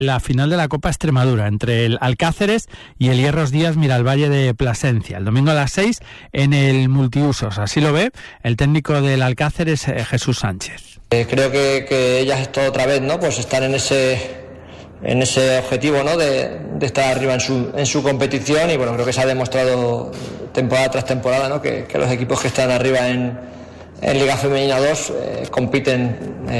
la final de la Copa Extremadura entre el Alcáceres y el Hierros Díaz Miralvalle de Plasencia, el domingo a las 6 en el multiusos. Así lo ve el técnico del Alcáceres, Jesús Sánchez. Creo que ellas esto otra vez, ¿no? Pues están en ese objetivo, ¿no? De estar arriba en su competición, y bueno, creo que se ha demostrado temporada tras temporada, ¿no? Que los equipos que están arriba en Liga Femenina 2 compiten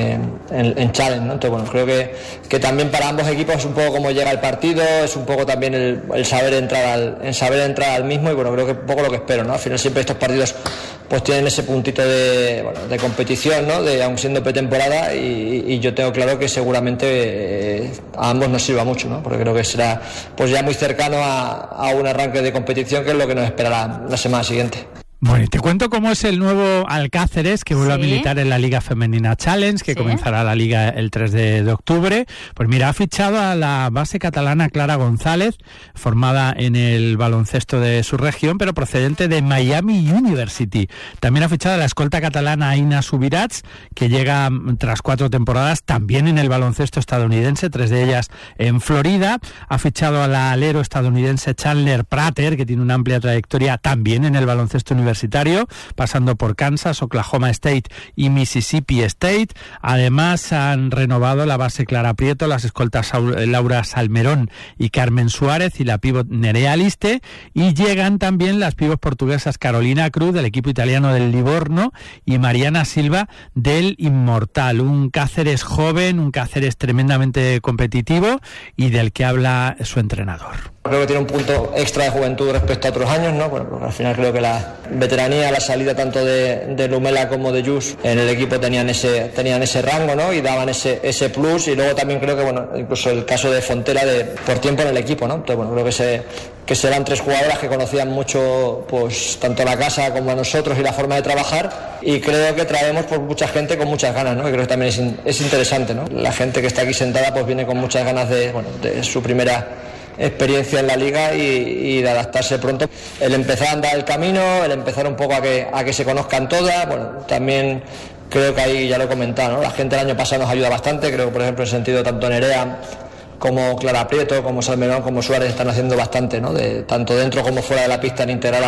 en Challenge, ¿no? Entonces, bueno, creo que también para ambos equipos es un poco como llega el partido, es un poco también el saber entrar al mismo, y bueno, creo que un poco lo que espero, ¿no? Al final siempre estos partidos pues tienen ese puntito de competición, ¿no? Aun siendo pretemporada, y yo tengo claro que seguramente a ambos nos sirva mucho, ¿no? Porque creo que será pues ya muy cercano a un arranque de competición, que es lo que nos espera la semana siguiente. Bueno, y te cuento cómo es el nuevo Alcáceres, que vuelve a militar en la Liga Femenina Challenge, que comenzará la Liga el 3 de octubre. Pues mira, ha fichado a la base catalana Clara González, formada en el baloncesto de su región, pero procedente de Miami University. También ha fichado a la escolta catalana Aina Subirats, que llega tras 4 temporadas también en el baloncesto estadounidense, 3 de ellas en Florida. Ha fichado a la alero estadounidense Chandler Prater, que tiene una amplia trayectoria también en el baloncesto universitario, pasando por Kansas, Oklahoma State y Mississippi State. Además han renovado la base Clara Prieto, las escoltas Laura Salmerón y Carmen Suárez, y la pívot Nerea Aliste, y llegan también las pívot portuguesas Carolina Cruz del equipo italiano del Livorno y Mariana Silva del Inmortal. Un Cáceres joven, un Cáceres tremendamente competitivo y del que habla su entrenador. Creo que tiene un punto extra de juventud respecto a otros años, ¿no? Bueno, porque al final creo que la veteranía, la salida tanto de Lumela como de Jus en el equipo tenían ese rango, ¿no? Y daban ese plus, y luego también creo que, bueno, incluso el caso de Fontela por tiempo en el equipo, ¿no? Entonces, bueno, creo que serán 3 jugadoras que conocían mucho, pues, tanto la casa como a nosotros y la forma de trabajar, y creo que traemos pues mucha gente con muchas ganas, ¿no? Y creo que también es interesante, ¿no? La gente que está aquí sentada pues viene con muchas ganas de su primera experiencia en la liga y de adaptarse pronto. El empezar a andar el camino, el empezar un poco a que se conozcan todas. Bueno, también creo que ahí ya lo he comentado, ¿no? La gente el año pasado nos ayuda bastante. Creo que, por ejemplo, en el sentido tanto Nerea como Clara Prieto, como Salmerón, como Suárez están haciendo bastante, ¿no? Tanto dentro como fuera de la pista, en integrar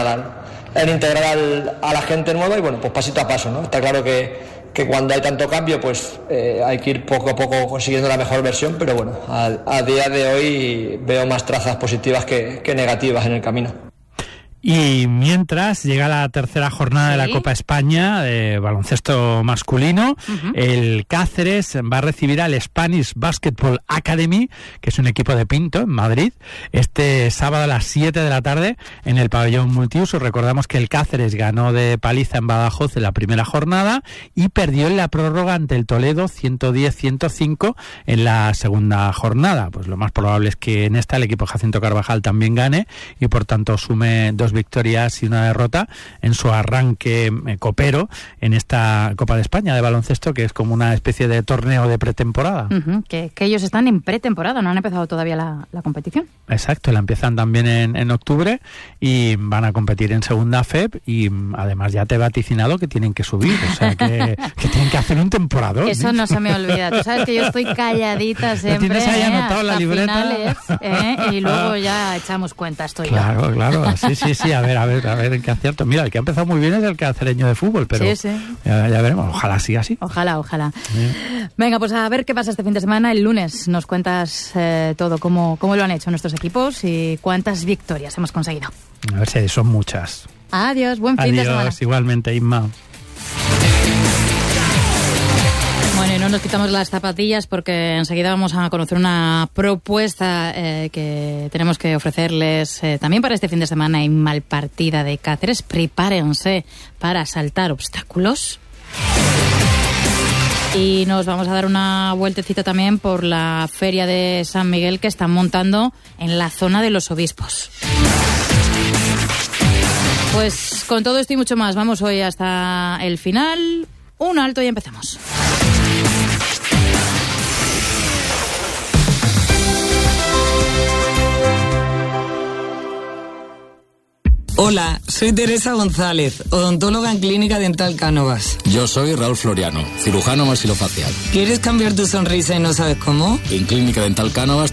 a la gente nueva, y bueno, pues pasito a paso, ¿no? Está claro que cuando hay tanto cambio, pues hay que ir poco a poco consiguiendo la mejor versión, pero bueno, a día de hoy veo más trazas positivas que negativas en el camino. Y mientras llega la tercera jornada de la Copa España de baloncesto masculino, el Cáceres va a recibir al Spanish Basketball Academy, que es un equipo de Pinto, en Madrid, este sábado a las 7 de la tarde en el pabellón multiuso. Recordamos que el Cáceres ganó de paliza en Badajoz en la primera jornada y perdió en la prórroga ante el Toledo 110-105 en la segunda jornada. Pues lo más probable es que en esta el equipo Jacinto Carvajal también gane y por tanto sume 2 victorias y una derrota en su arranque copero en esta Copa de España de baloncesto, que es como una especie de torneo de pretemporada. Que ellos están en pretemporada, no han empezado todavía la competición. Exacto, la empiezan también en octubre y van a competir en segunda FEB, y además ya te he vaticinado que tienen que subir, o sea que tienen que hacer un temporadón. Eso no se me olvida, tú sabes que yo estoy calladita siempre. ¿Lo tienes ahí anotado en la libreta? Finales, y luego ya echamos cuenta, Claro, sí, a ver en qué acierto. Mira, el que ha empezado muy bien es el cacereño de fútbol, pero sí. Ya veremos, ojalá siga así. Ojalá. Venga, pues a ver qué pasa este fin de semana. El lunes nos cuentas todo, cómo lo han hecho nuestros equipos y cuántas victorias hemos conseguido. A ver si son muchas. Adiós, buen fin de semana. Adiós, igualmente, Inma. Bueno, y no nos quitamos las zapatillas porque enseguida vamos a conocer una propuesta que tenemos que ofrecerles también para este fin de semana en Malpartida de Cáceres. Prepárense para saltar obstáculos. Y nos vamos a dar una vueltecita también por la Feria de San Miguel que están montando en la zona de los Obispos. Pues con todo esto y mucho más, vamos hoy hasta el final. Un alto y empezamos. Hola. Hola, soy Teresa González, odontóloga en Clínica Dental Cánovas. Yo soy Raúl Floriano, cirujano maxilofacial. ¿Quieres cambiar tu sonrisa y no sabes cómo? En Clínica Dental Cánovas